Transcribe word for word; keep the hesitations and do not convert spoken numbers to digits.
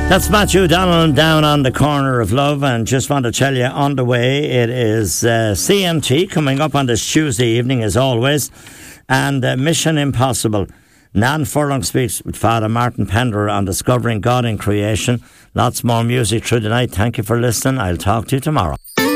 That's Matthew Donald down on the corner of love, and just want to tell you on the way it is uh, C M T coming up on this Tuesday evening as always, and uh, Mission Impossible. Nan Furlong speaks with Father Martin Penderer on discovering God in creation. Lots more music through the night. Thank you for listening. I'll talk to you tomorrow.